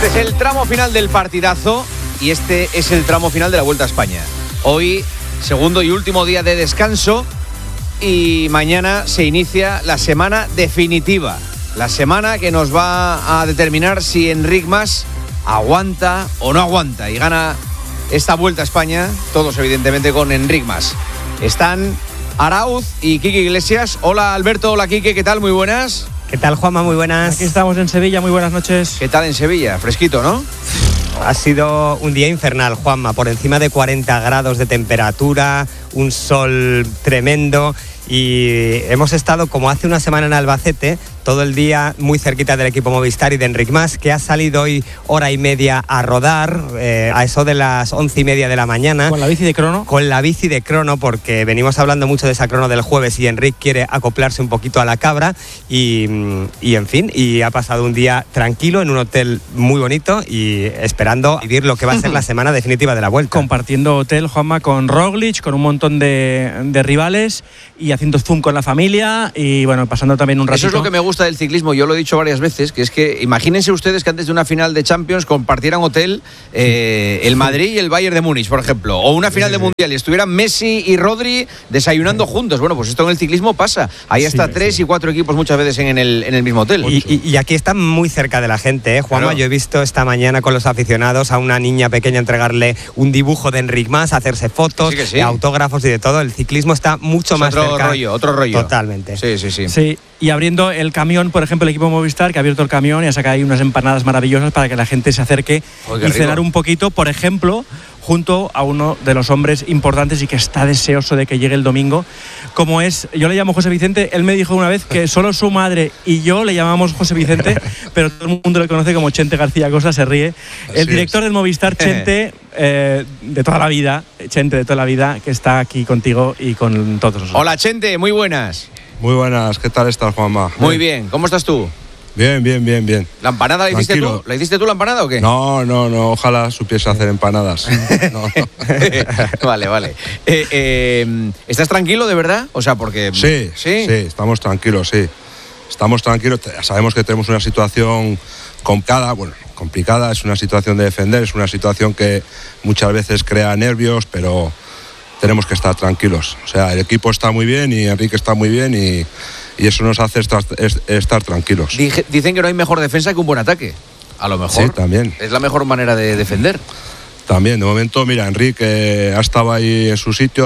Este es el tramo final del partidazo y este es el tramo final de la Vuelta a España. Hoy, segundo y último día de descanso y mañana se inicia la semana definitiva. La semana que nos va a determinar si Enric Mas aguanta o no aguanta y gana esta Vuelta a España, todos evidentemente con Enric Mas. Están Arauz y Quique Iglesias. Hola Alberto, hola Quique, ¿qué tal? Muy buenas. ¿Qué tal, Juanma? Muy buenas. Aquí estamos en Sevilla, muy buenas noches. ¿Qué tal en Sevilla? Fresquito, ¿no? Ha sido un día infernal, Juanma, por encima de 40 grados de temperatura, un sol tremendo y hemos estado como hace una semana en Albacete, todo el día muy cerquita del equipo Movistar y de Enric Mas, que ha salido hoy hora y media a rodar, a eso de las 11:30 de la mañana. ¿Con la bici de crono? Con la bici de crono, porque venimos hablando mucho de esa crono del jueves y Enric quiere acoplarse un poquito a la cabra y en fin, y ha pasado un día tranquilo en un hotel muy bonito y esperando vivir lo que va a ser la semana definitiva de la Vuelta. Compartiendo hotel, Juanma, con Roglic, con un montón de rivales y haciendo zoom con la familia y bueno, pasando también un ratito. Eso es lo que me gusta del ciclismo, yo lo he dicho varias veces, que es que imagínense ustedes que antes de una final de Champions compartieran hotel el Madrid y el Bayern de Múnich, por ejemplo, o una final de Mundial y estuvieran Messi y Rodri desayunando juntos. Bueno, pues esto en el ciclismo pasa. Hay hasta 3 y 4 equipos muchas veces en el mismo hotel. Y aquí están muy cerca de la gente, ¿eh, Juanma? Claro. Yo he visto esta mañana con los aficionados a una niña pequeña entregarle un dibujo de Enric Mas, hacerse fotos, sí. Autógrafos y de todo. El ciclismo está mucho más cerca. Otro rollo. Totalmente. Sí. Y abriendo el camión, por ejemplo, el equipo Movistar, que ha abierto el camión y ha sacado ahí unas empanadas maravillosas para que la gente se acerque y cenar un poquito, por ejemplo, junto a uno de los hombres importantes y que está deseoso de que llegue el domingo, como es, yo le llamo José Vicente, él me dijo una vez que solo su madre y yo le llamamos José Vicente, pero todo el mundo le conoce como Chente García Costa, se ríe. El director del Movistar, Chente, de toda la vida, Chente de toda la vida, que está aquí contigo y con todos nosotros. Hola Chente, muy buenas. Muy buenas, ¿qué tal estás, Juanma? Muy bien, ¿cómo estás tú? Bien. ¿La empanada la hiciste tú? ¿La hiciste tú la empanada o qué? No, ojalá supiese hacer empanadas. No. Vale. ¿Estás tranquilo de verdad? O sea, porque... Sí, estamos tranquilos, sí. Estamos tranquilos, sabemos que tenemos una situación complicada, es una situación de defender, es una situación que muchas veces crea nervios, pero tenemos que estar tranquilos. O sea, el equipo está muy bien y Enrique está muy bien y eso nos hace estar tranquilos. Dicen que no hay mejor defensa que un buen ataque. A lo mejor sí, también. Es la mejor manera de defender. También, de momento, mira, Enrique ha estado ahí en su sitio,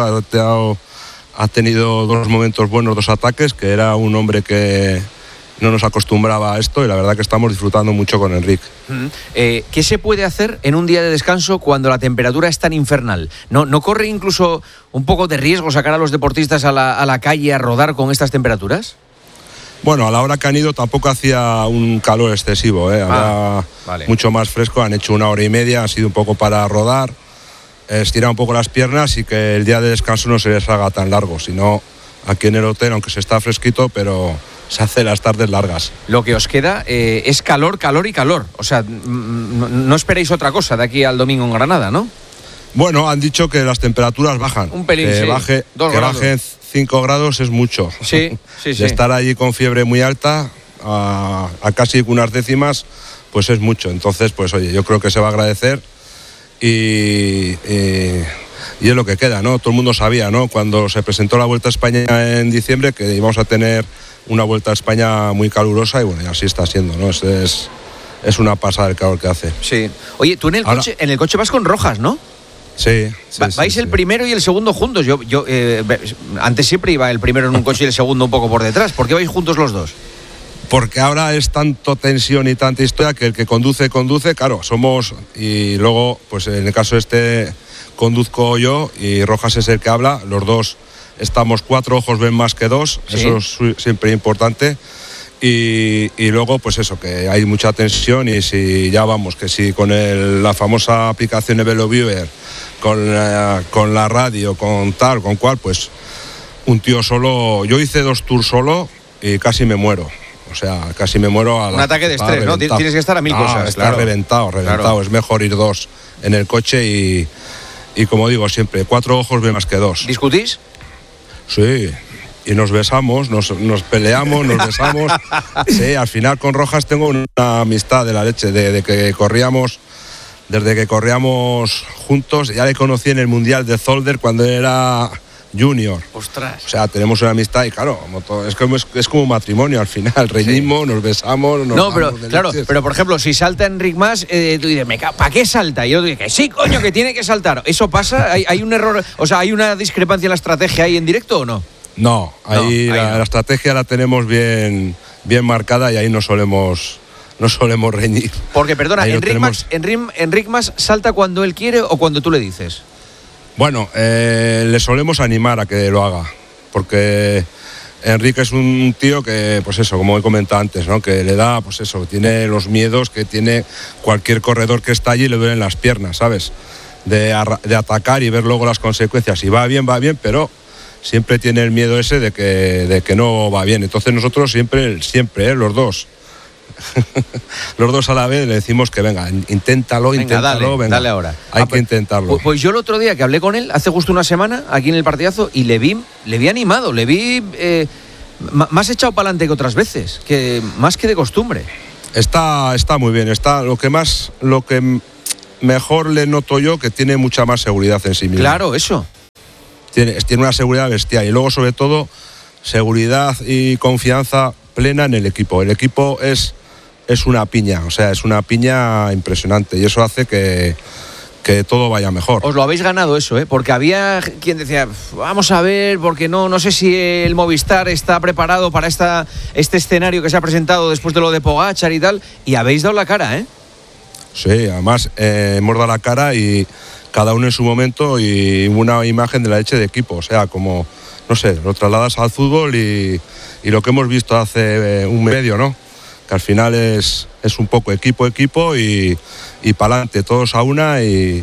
ha tenido 2 momentos buenos, 2 ataques, que era un hombre que no nos acostumbraba a esto y la verdad que estamos disfrutando mucho con Enric. ¿Qué se puede hacer en un día de descanso cuando la temperatura es tan infernal? ¿No corre incluso un poco de riesgo sacar a los deportistas a la calle a rodar con estas temperaturas? Bueno, a la hora que han ido tampoco hacía un calor excesivo, Ahora vale. Mucho más fresco, han hecho 1 hora y media, ha sido un poco para rodar, estirar un poco las piernas y que el día de descanso no se les haga tan largo, sino aquí en el hotel, aunque se está fresquito, pero se hace las tardes largas. Lo que os queda es calor y calor. O sea, no esperéis otra cosa de aquí al domingo en Granada, ¿no? Bueno, han dicho que las temperaturas bajan. Un pelín, que sí. Bajen 5 grados es mucho. Sí. De estar allí con fiebre muy alta a casi unas décimas, pues es mucho. Entonces, pues oye, yo creo que se va a agradecer y es lo que queda, ¿no? Todo el mundo sabía, ¿no? Cuando se presentó la Vuelta a España en diciembre que íbamos a tener una Vuelta a España muy calurosa y bueno, y así está siendo, ¿no? Es una pasada el calor que hace. Sí. Oye, tú en el coche vas con Rojas, ¿no? Sí. Vais el primero y el segundo juntos. Yo antes siempre iba el primero en un coche y el segundo un poco por detrás. ¿Por qué vais juntos los dos? Porque ahora es tanto tensión y tanta historia que el que conduce, claro, y luego, pues en el caso conduzco yo y Rojas es el que habla, los dos estamos 4 ojos ven más que 2, ¿sí? Eso es siempre importante. Y luego, pues eso, que hay mucha tensión y si ya vamos, que si con la famosa aplicación de VeloViewer, con la radio, con tal, con cual, pues un tío solo, yo hice 2 tours solo y casi me muero. O sea, casi me muero un ataque de estrés, ¿no? Tienes que estar a 1000 cosas. Está reventado. Claro. Es mejor ir 2 en el coche y como digo siempre, 4 ojos ven más que 2. ¿Discutís? Sí. y nos besamos, nos peleamos, nos besamos. Sí, al final con Rojas tengo una amistad de la leche, desde que corríamos juntos. Ya le conocí en el Mundial de Zolder cuando era junior. Ostras. O sea, tenemos una amistad y claro, es como matrimonio al final. Reñimos, nos besamos, nos pero claro, leches. Pero por ejemplo, si salta Enric Mas, tú dices, ¿para qué salta? Y yo digo que sí, coño, que tiene que saltar. ¿Eso pasa? ¿Hay un error? O sea, ¿hay una discrepancia en la estrategia ahí en directo o no? No, ahí la estrategia la tenemos bien marcada y ahí no solemos reñir. Porque, perdona, ¿Enric Mas salta cuando él quiere o cuando tú le dices? Bueno, le solemos animar a que lo haga, porque Enrique es un tío que, pues eso, como he comentado antes, ¿no? Que le da, pues eso, tiene los miedos que tiene cualquier corredor que está allí y le duelen las piernas, ¿sabes? De atacar y ver luego las consecuencias. Si va bien, pero siempre tiene el miedo ese de que no va bien. Entonces nosotros siempre, los dos. Los dos a la vez le decimos que venga, inténtalo, dale ahora. Hay que intentarlo. Pues yo el otro día que hablé con él, hace justo una semana, aquí en el partidazo, y le vi animado, le vi más echado para adelante que otras veces, más que de costumbre. Está muy bien, lo que mejor le noto yo, que tiene mucha más seguridad en sí mismo. Claro, eso. Tiene una seguridad bestial y luego sobre todo seguridad y confianza plena en el equipo. El equipo es una piña, o sea, es una piña impresionante y eso hace que todo vaya mejor. Os lo habéis ganado eso, porque había quien decía, vamos a ver, porque no sé si el Movistar está preparado para este escenario que se ha presentado después de lo de Pogačar y tal, y habéis dado la cara, ¿eh? Sí, además hemos dado la cara y cada uno en su momento y una imagen de la leche de equipo, o sea, como, no sé, lo trasladas al fútbol y lo que hemos visto hace un medio, ¿no? Que al final es un poco equipo y para adelante, todos a una y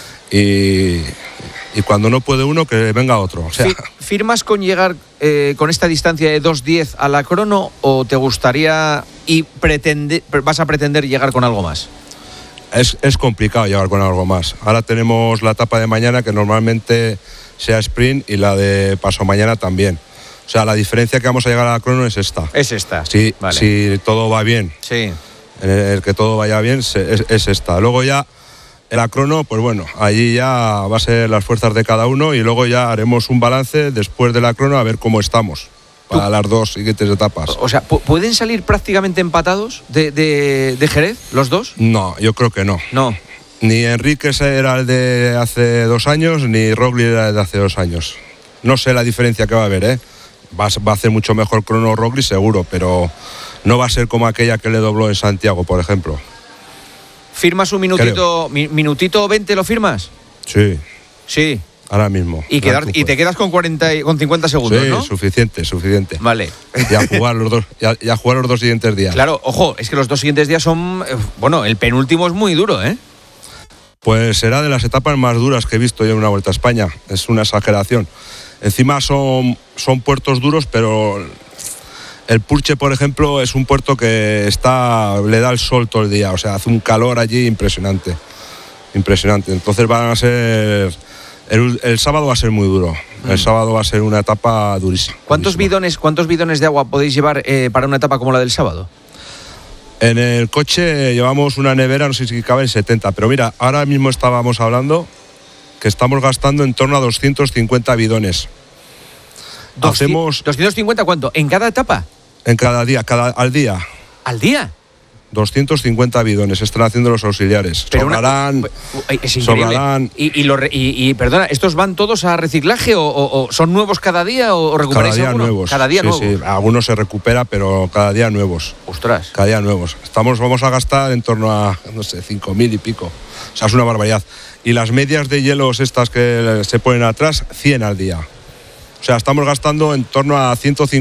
cuando no puede uno, que venga otro. O sea. ¿Firmas con llegar con esta distancia de 2:10 a la crono o te gustaría vas a pretender llegar con algo más? Es complicado llegar con algo más. Ahora tenemos la etapa de mañana que normalmente sea sprint y la de paso mañana también. O sea, la diferencia que vamos a llegar a la crono es esta. Es esta. Vale. Si todo va bien. Sí. El que todo vaya bien es esta. Luego ya en la crono, pues bueno, allí ya va a ser las fuerzas de cada uno y luego ya haremos un balance después de la crono a ver cómo estamos para las dos siguientes etapas. O sea, ¿pueden salir prácticamente empatados de Jerez, los dos? No, yo creo que no. No. Ni Enrique era el de hace 2 años, ni Roglic era el de hace 2 años. No sé la diferencia que va a haber, ¿eh? Va a hacer mucho mejor crono Roglic seguro, pero no va a ser como aquella que le dobló en Santiago, por ejemplo. ¿Firmas un minutito, minutito 20 lo firmas? Sí. Sí. Ahora mismo. Y te quedas con 50 segundos, sí, ¿no? Suficiente. Vale. Y a jugar los dos siguientes días. Claro, ojo, es que los 2 siguientes días son... Bueno, el penúltimo es muy duro, ¿eh? Pues será de las etapas más duras que he visto yo en una Vuelta a España. Es una exageración. Encima son puertos duros, pero el Purche, por ejemplo, es un puerto que le da el sol todo el día. O sea, hace un calor allí impresionante. Entonces van a ser... El sábado va a ser muy duro. El sábado va a ser una etapa durísima. ¿Cuántos bidones de agua podéis llevar para una etapa como la del sábado? En el coche llevamos una nevera, no sé si caben 70, pero mira, ahora mismo estábamos hablando que estamos gastando en torno a 250 bidones. ¿250 cuánto? ¿En cada etapa? En cada día, al día. ¿Al día? 250 bidones están haciendo los auxiliares. Es increíble. Y perdona, ¿estos van todos a reciclaje o son nuevos cada día o recuperáis cada día alguno? Nuevos. Cada día nuevos. Sí, algunos se recupera, pero cada día nuevos. Ostras. Cada día nuevos. Vamos a gastar en torno a, no sé, 5.000 y pico. O sea, es una barbaridad. Y las medias de hielos estas que se ponen atrás, 100 al día. O sea, estamos gastando en torno a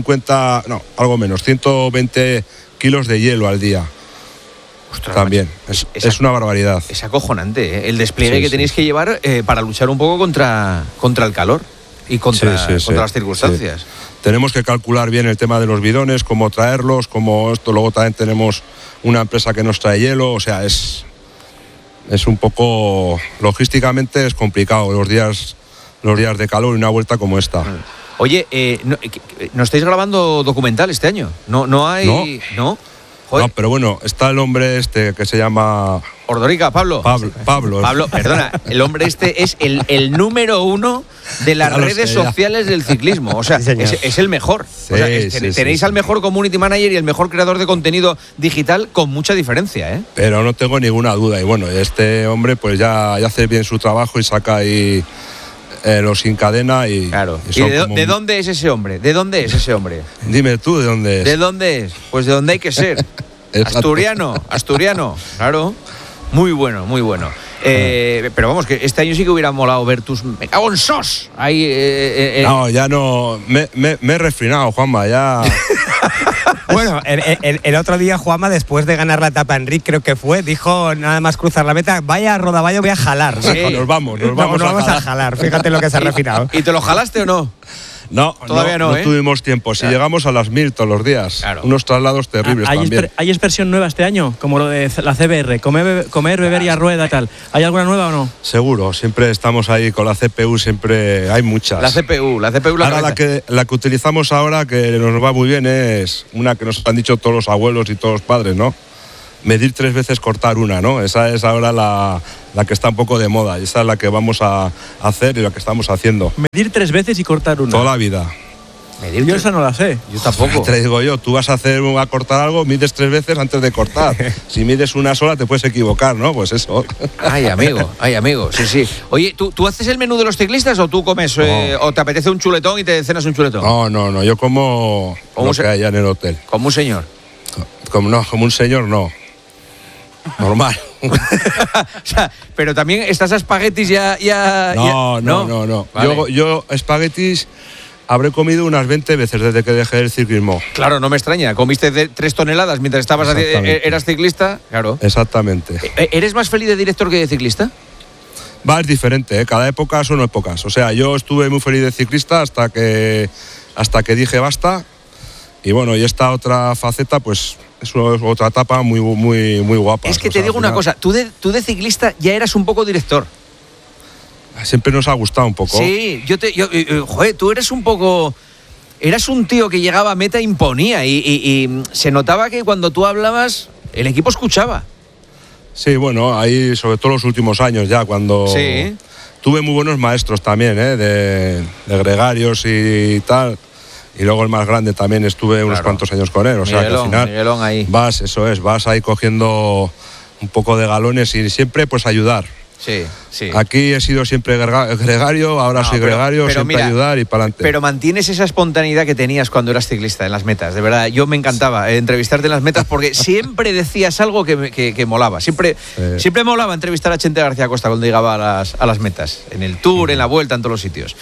120 kilos de hielo al día. Ostras, también, es una barbaridad. Es acojonante, ¿eh? El despliegue que tenéis que llevar para luchar un poco contra el calor y contra las circunstancias. Sí. Tenemos que calcular bien el tema de los bidones, cómo traerlos, cómo esto. Luego también tenemos una empresa que nos trae hielo, o sea, es un poco, logísticamente es complicado los días de calor y una vuelta como esta. Oye, ¿no estáis grabando documental este año? No hay... ¿No? No, pero bueno, está el hombre este que se llama... Ordorica, Pablo, perdona, el hombre este es el número 1 de las redes sociales del ciclismo. O sea, sí, es el mejor. Sí, o sea, tenéis al mejor community manager y el mejor creador de contenido digital con mucha diferencia, ¿eh? Pero no tengo ninguna duda. Y bueno, este hombre pues ya hace bien su trabajo y saca ahí los sin cadena y... Claro. ¿Y de dónde es ese hombre? ¿De dónde es ese hombre? Dime tú, ¿de dónde es? ¿De dónde es? Pues de dónde hay que ser. Asturiano, claro. Muy bueno. Pero vamos, que este año sí que hubiera molado ver tus... ¡Me cago en sos! Ahí, No, ya no... Me he refrenado, Juanma, ya... Bueno, el otro día Juanma, después de ganar la etapa en RIC, creo que fue, dijo nada más cruzar la meta, vaya Rodaballo, voy a jalar. Sí. Nos vamos a jalar. Fíjate lo que se ha refinado. ¿Y te lo jalaste o no? No, todavía no tuvimos tiempo. Si llegamos a las 1000 todos los días, unos traslados terribles también. ¿Hay expresión nueva este año? Como lo de la CBR, comer, beber y a rueda tal. ¿Hay alguna nueva o no? Seguro, siempre estamos ahí con la CPU, siempre hay muchas. La CPU. Ahora la que utilizamos ahora, que nos va muy bien, es una que nos han dicho todos los abuelos y todos los padres, ¿no? Medir 3 veces, cortar una, ¿no? Esa es ahora la que está un poco de moda. Y esa es la que vamos a hacer y la que estamos haciendo. Medir 3 veces y cortar una. Toda la vida. Yo esa no la sé. Yo tampoco. Te digo yo, tú vas a cortar algo, mides 3 veces antes de cortar. Si mides una sola te puedes equivocar, ¿no? Pues eso. Ay, amigo, sí. Oye, ¿tú haces el menú de los ciclistas o tú comes o te apetece un chuletón y te cenas un chuletón? No, yo como lo que haya en el hotel. ¿Como un señor? Como un señor no. Normal. O sea, pero también estas espaguetis No. Vale. Yo espaguetis habré comido unas 20 veces desde que dejé el ciclismo. Claro, no me extraña. Comiste 3 toneladas mientras eras ciclista. Claro. Exactamente. ¿Eres más feliz de director que de ciclista? Es diferente, ¿eh? Cada época son épocas. O sea, yo estuve muy feliz de ciclista hasta que dije basta. Y bueno, y esta otra faceta, pues es otra etapa muy guapa. Es que te digo una cosa, tú de ciclista ya eras un poco director. Siempre nos ha gustado un poco. Sí, joder, tú eres un tío que llegaba a meta, imponía y se notaba que cuando tú hablabas, el equipo escuchaba. Sí, bueno, ahí sobre todo los últimos años ya, cuando tuve muy buenos maestros también, de gregarios y tal. Y luego el más grande también estuve unos cuantos años con él. O sea, que al final ahí. vas ahí cogiendo un poco de galones y siempre pues ayudar. Sí. Aquí he sido siempre gregario, ahora soy gregario, siempre ayudar y para adelante. Pero mantienes esa espontaneidad que tenías cuando eras ciclista en las metas, de verdad. Yo me encantaba entrevistarte en las metas porque siempre decías algo que molaba. Siempre molaba entrevistar a Chente García Costa cuando llegaba a las metas. En el Tour, en la Vuelta, en todos los sitios.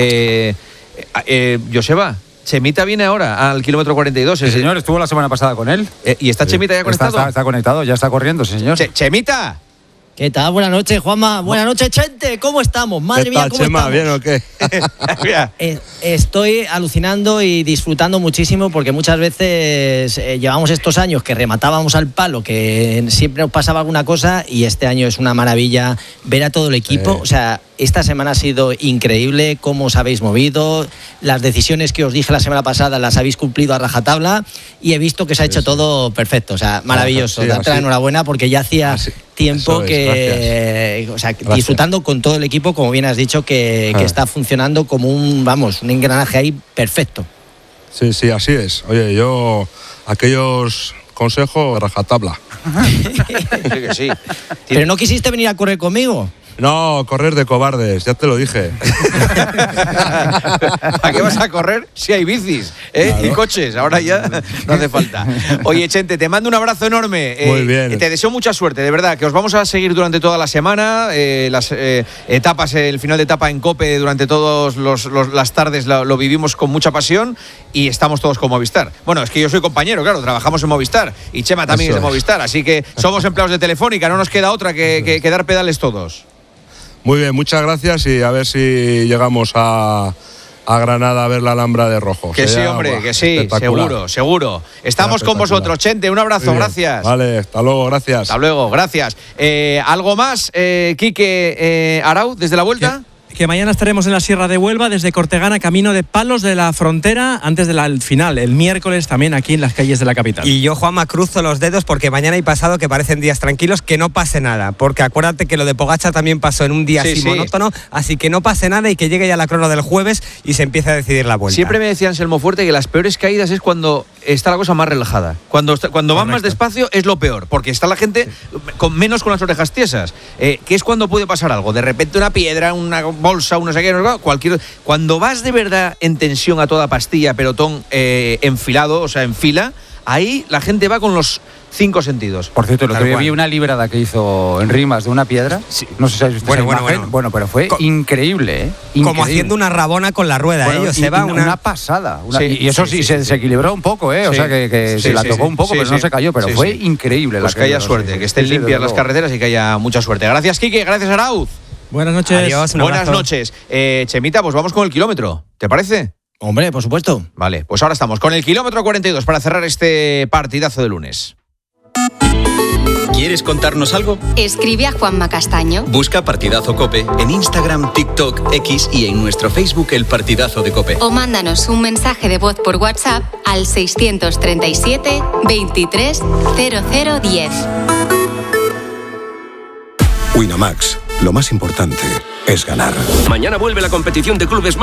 Joseba, Chemita viene ahora al kilómetro 42. Sí, señor, estuvo la semana pasada con él. ¿Y está Chemita ya conectado? Está conectado, ya está corriendo, sí, señor. ¡Chemita! ¿Qué tal? Buenas noches, Juanma. Buenas noches, Chente. ¿Cómo estamos? Madre mía, ¿cómo Chema, estamos? ¿Bien o qué? Estoy alucinando y disfrutando muchísimo porque muchas veces llevamos estos años que rematábamos al palo, que siempre nos pasaba alguna cosa y este año es una maravilla ver a todo el equipo. O sea, esta semana ha sido increíble cómo os habéis movido, las decisiones que os dije la semana pasada las habéis cumplido a rajatabla y he visto que se ha hecho todo perfecto. O sea, maravilloso. Darte la enhorabuena porque ya hacía tiempo que, o sea, disfrutando con todo el equipo, como bien has dicho, que está funcionando como un engranaje ahí perfecto. Sí, así es. Oye, yo aquellos consejos rajatabla. Sí. Pero no quisiste venir a correr conmigo. No, correr de cobardes, ya te lo dije. ¿A qué vas a correr si hay bicis y coches? Ahora ya no hace falta. Oye, Chente, te mando un abrazo enorme. Muy bien. Te deseo mucha suerte, de verdad, que os vamos a seguir durante toda la semana. Las etapas, el final de etapa en COPE durante todas las tardes lo vivimos con mucha pasión y estamos todos con Movistar. Bueno, es que yo soy compañero, claro, trabajamos en Movistar y Chema también es de Movistar, así que somos empleados de Telefónica, no nos queda otra que dar pedales todos. Muy bien, muchas gracias y a ver si llegamos a Granada a ver la Alhambra de rojo. Que sí, hombre, que sí, seguro. Estamos con vosotros, Chente, un abrazo, gracias. Vale, hasta luego, gracias. Hasta luego, gracias. ¿Algo más, Quique Arau, desde la Vuelta? que mañana estaremos en la Sierra de Huelva, desde Cortegana, camino de Palos de la Frontera, antes del final, el miércoles también aquí en las calles de la capital. Y yo, Juanma, cruzo los dedos porque mañana y pasado, que parecen días tranquilos, que no pase nada, porque acuérdate que lo de Pogačar también pasó en un día así monótono, así que no pase nada y que llegue ya la crono del jueves y se empiece a decidir la vuelta. Siempre me decía Anselmo Fuerte que las peores caídas es cuando está la cosa más relajada. Cuando van más despacio es lo peor, porque está la gente menos con las orejas tiesas, que es cuando puede pasar algo. De repente una piedra, una bolsa, un no sé qué, cualquier. Cuando vas de verdad en tensión a toda pastilla, pelotón enfilado, o sea, en fila, ahí la gente va con los 5 sentidos. Por cierto, lo que vi una librada que hizo en Rimas de una piedra. Sí. No sé si habéis visto esa imagen. Bueno, pero fue increíble, ¿eh? Increíble. Como haciendo una rabona con la rueda, una pasada. Y eso sí, se desequilibró un poco, ¿eh? O sea, que se la tocó un poco, pero no se cayó. Pero fue increíble. Pues que haya suerte, que estén limpias las carreteras y que haya mucha suerte. Gracias, Quique. Gracias, Arauz. Buenas noches. Adiós, buenas noches. Chemita, pues vamos con el kilómetro. ¿Te parece? Hombre, por supuesto. Vale, pues ahora estamos con el kilómetro 42 para cerrar este partidazo de lunes. ¿Quieres contarnos algo? Escribe a Juanma Castaño. Busca Partidazo COPE en Instagram, TikTok, X y en nuestro Facebook El Partidazo de COPE. O mándanos un mensaje de voz por WhatsApp al 637 23 0010. Winamax, lo más importante es ganar. Mañana vuelve la competición de clubes